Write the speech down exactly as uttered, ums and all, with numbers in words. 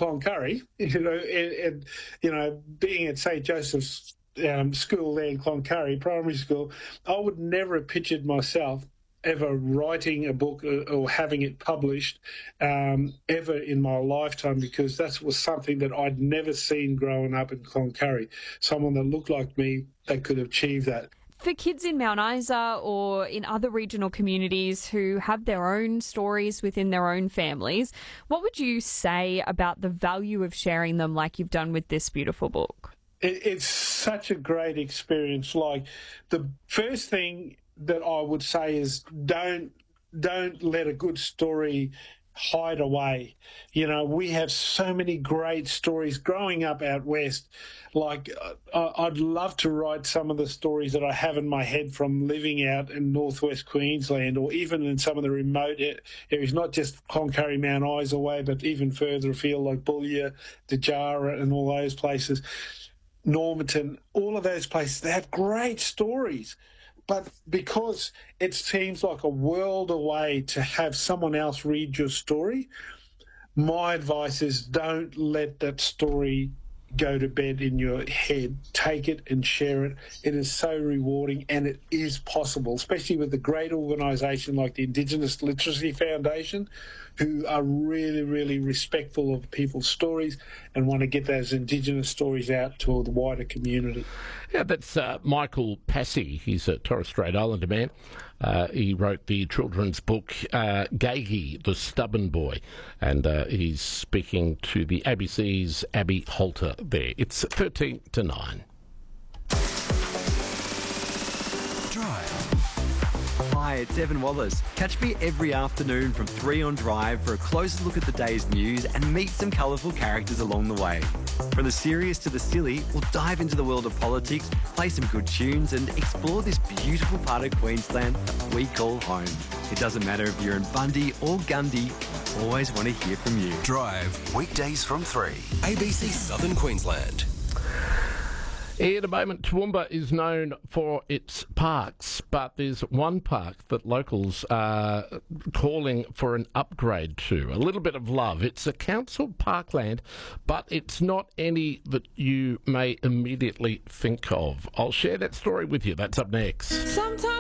Cloncurry, you know, and, and you know, being at Saint Joseph's um, school there in Cloncurry, primary school, I would never have pictured myself ever writing a book or, or having it published um, ever in my lifetime, because that was something that I'd never seen growing up in Cloncurry. Someone that looked like me that could achieve that. For kids in Mount Isa or in other regional communities who have their own stories within their own families, what would you say about the value of sharing them like you've done with this beautiful book? It, it's such a great experience. Like, the first thing that I would say is don't don't let a good story hide away. You know, we have so many great stories growing up out west. Like, uh, I'd love to write some of the stories that I have in my head from living out in northwest Queensland, or even in some of the remote areas, not just Cloncurry, Mount Isa way, but even further afield, like Boulia, Dejara, and all those places, Normanton, all of those places. They have great stories. But because it seems like a world away to have someone else read your story, my advice is don't let that story go to bed in your head. Take it and share it. It is so rewarding, and it is possible, especially with a great organisation like the Indigenous Literacy Foundation, who are really, really respectful of people's stories and want to get those Indigenous stories out to the wider community. Yeah, that's uh, Michael Passy. He's a Torres Strait Islander man. Uh, he wrote the children's book uh, Gagey, the Stubborn Boy, and uh, he's speaking to the A B C's Abby Holter there. It's thirteen to nine. Drive. Hi, it's Evan Wallace. Catch me every afternoon from three on Drive for a closer look at the day's news and meet some colourful characters along the way. From the serious to the silly, we'll dive into the world of politics, play some good tunes and explore this beautiful part of Queensland that we call home. It doesn't matter if you're in Bundy or Gundy, we always want to hear from you. Drive, weekdays from three. A B C Southern Queensland. In a moment, Toowoomba is known for its parks, but there's one park that locals are calling for an upgrade to. A little bit of love. It's a council parkland, but it's not any that you may immediately think of. I'll share that story with you. That's up next. Sometimes